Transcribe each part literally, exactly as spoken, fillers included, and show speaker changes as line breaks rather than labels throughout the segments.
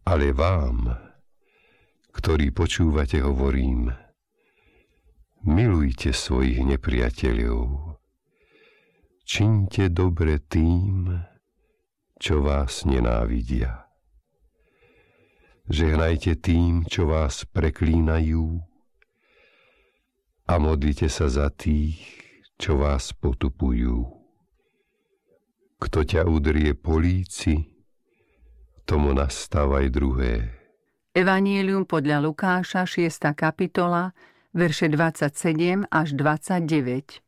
Ale vám, ktorí počúvate, hovorím, milujte svojich nepriateľov, čiňte dobre tým, čo vás nenávidia. Žehnajte tým, čo vás preklínajú, a modlite sa za tých, čo vás potupujú. Kto ťa udrie po líci, tomu nastávaj druhé.
Evanjelium podľa Lukáša, šiesta kapitola, verše dvadsaťsedem až dvadsaťdeväť.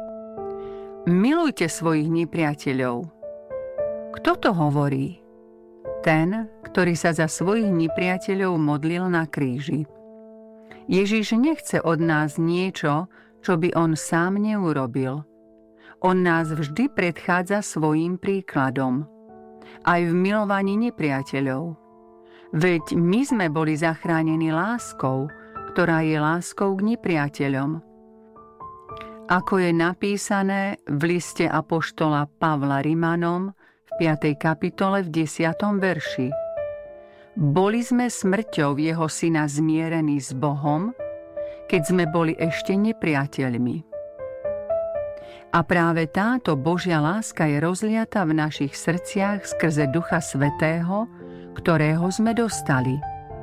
Milujte svojich nepriateľov. Kto to hovorí? Ten, ktorý sa za svojich nepriateľov modlil na kríži. Ježiš nechce od nás niečo, čo by on sám neurobil. On nás vždy predchádza svojím príkladom. Aj v milovaní nepriateľov. Veď my sme boli zachránení láskou, ktorá je láskou k nepriateľom. Ako je napísané v liste apoštola Pavla Rimanom v piatej kapitole v desiatom verši. Boli sme smrťou jeho syna zmierení s Bohom, keď sme boli ešte nepriateľmi. A práve táto Božia láska je rozliata v našich srdciach skrze Ducha Svätého, ktorého sme dostali.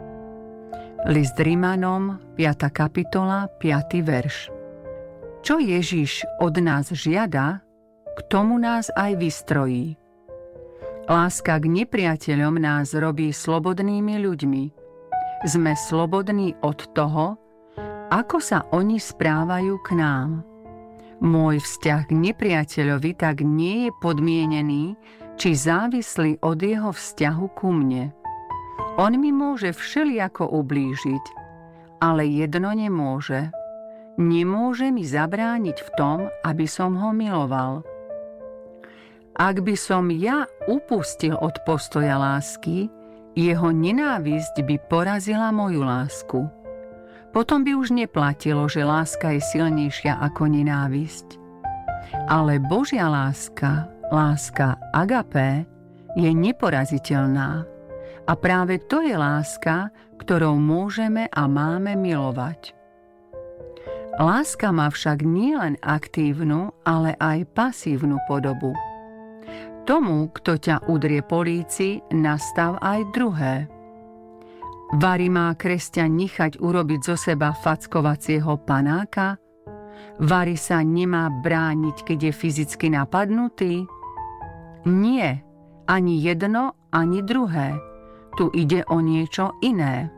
List Rimanom, piata kapitola, piaty verš. Čo Ježiš od nás žiada, k tomu nás aj vystrojí. Láska k nepriateľom nás robí slobodnými ľuďmi. Sme slobodní od toho, ako sa oni správajú k nám. Môj vzťah k nepriateľovi tak nie je podmienený či závislý od jeho vzťahu ku mne. On mi môže všelijako ublížiť, ale jedno nemôže. Nemôže mi zabrániť v tom, aby som ho miloval. Ak by som ja upustil od postoja lásky, jeho nenávisť by porazila moju lásku. Potom by už neplatilo, že láska je silnejšia ako nenávisť. Ale Božia láska, láska agapé, je neporaziteľná. A práve to je láska, ktorou môžeme a máme milovať. Láska má však nielen aktívnu, ale aj pasívnu podobu. Tomu, kto ťa udrie po líci, nastav aj druhé. Vari má kresťan nechať urobiť zo seba fackovacieho panáka? Vari sa nemá brániť, keď je fyzicky napadnutý? Nie, ani jedno, ani druhé. Tu ide o niečo iné.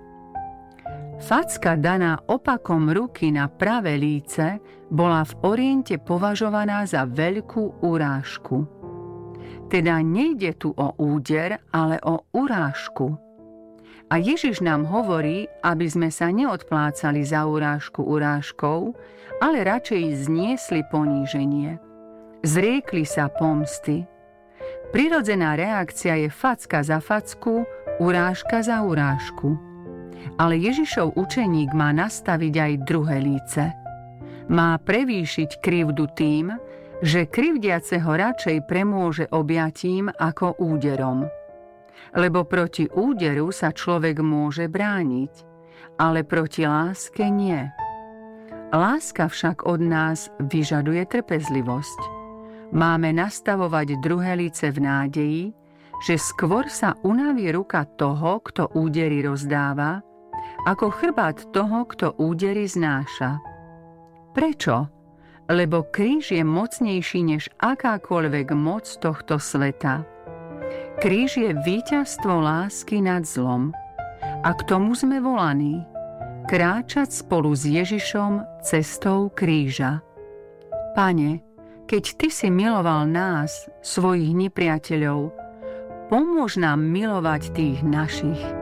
Facka daná opakom ruky na pravé líce bola v Oriente považovaná za veľkú urážku. Teda nejde tu o úder, ale o urážku. A Ježiš nám hovorí, aby sme sa neodplácali za urážku urážkou, ale radšej zniesli poníženie. Zriekli sa pomsty. Prirodzená reakcia je facka za facku, urážka za urážku. Ale Ježišov učeník má nastaviť aj druhé líce. Má prevýšiť krivdu tým, že krivdiaceho radšej premôže objatím ako úderom. Lebo proti úderu sa človek môže brániť, ale proti láske nie. Láska však od nás vyžaduje trpezlivosť. Máme nastavovať druhé líce v nádeji, že skôr sa unaví ruka toho, kto údery rozdáva, ako chrbát toho, kto údery znáša. Prečo? Lebo kríž je mocnejší než akákoľvek moc tohto sveta. Kríž je víťazstvo lásky nad zlom. A k tomu sme volaní. Kráčať spolu s Ježišom cestou kríža. Pane, keď Ty si miloval nás, svojich nepriateľov, pomôž nám milovať tých našich.